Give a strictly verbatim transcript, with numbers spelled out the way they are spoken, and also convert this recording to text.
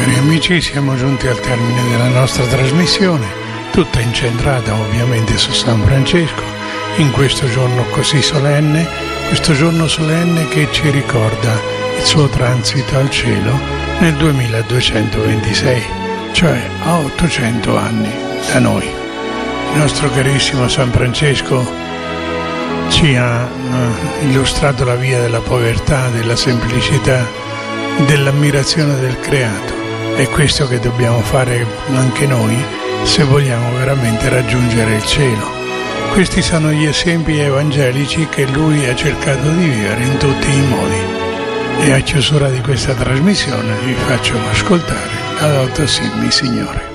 Cari amici, siamo giunti al termine della nostra trasmissione, tutta incentrata ovviamente su San Francesco, in questo giorno così solenne, questo giorno solenne che ci ricorda il suo transito al cielo nel duemiladuecentoventisei, cioè a ottocento anni da noi. Il nostro carissimo San Francesco ci ha uh, illustrato la via della povertà, della semplicità, dell'ammirazione del creato. È questo che dobbiamo fare anche noi se vogliamo veramente raggiungere il cielo. Questi sono gli esempi evangelici che lui ha cercato di vivere in tutti i modi. E a chiusura di questa trasmissione vi faccio ascoltare la Laudato Si, mi Signore.